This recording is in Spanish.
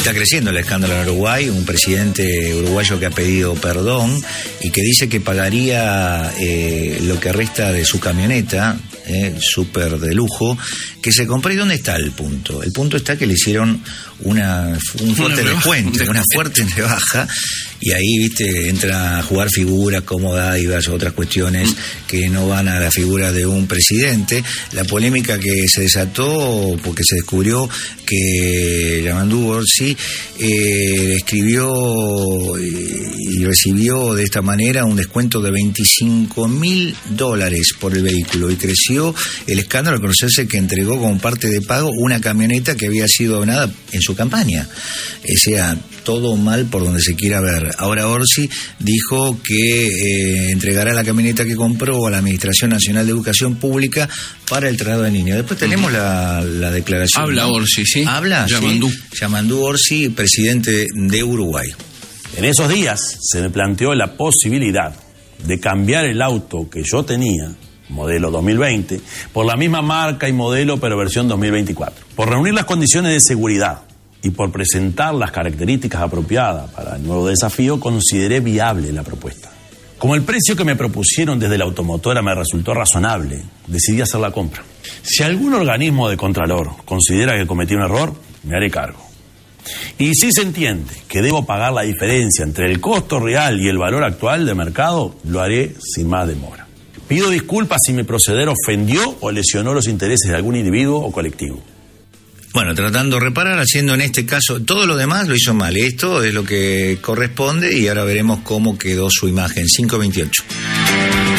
Está creciendo el escándalo en Uruguay, un presidente uruguayo que ha pedido perdón y que dice que pagaría lo que resta de su camioneta, súper de lujo, que se compró. ¿Y dónde está el punto? El punto está que le hicieron un fuerte descuento, una fuerte rebaja, y ahí, viste, entra a jugar figuras como dádivas o otras cuestiones que no van a la figura de un presidente. La polémica que se desató porque se descubrió que Yamandu Orsi escribió y recibió de esta manera un descuento de $25.000 por el vehículo, y creció el escándalo al conocerse que entregó como parte de pago una camioneta que había sido donada en su campaña. O sea, todo mal por donde se quiera ver. Ahora Orsi dijo que entregará la camioneta que compró a la Administración Nacional de Educación Pública para el traslado de niños. Después tenemos la declaración. Habla Orsi, ¿sí? Habla, Yamandu. Sí. Yamandu Orsi, presidente de Uruguay. En esos días se me planteó la posibilidad de cambiar el auto que yo tenía, modelo 2020, por la misma marca y modelo pero versión 2024. Por reunir las condiciones de seguridad y por presentar las características apropiadas para el nuevo desafío, consideré viable la propuesta. Como el precio que me propusieron desde la automotora me resultó razonable, decidí hacer la compra. Si algún organismo de Contralor considera que cometí un error, me haré cargo. Y si se entiende que debo pagar la diferencia entre el costo real y el valor actual de mercado, lo haré sin más demora. Pido disculpas si mi proceder ofendió o lesionó los intereses de algún individuo o colectivo. Bueno, tratando de reparar, haciendo en este caso, todo lo demás lo hizo mal. Esto es lo que corresponde y ahora veremos cómo quedó su imagen. 5:28.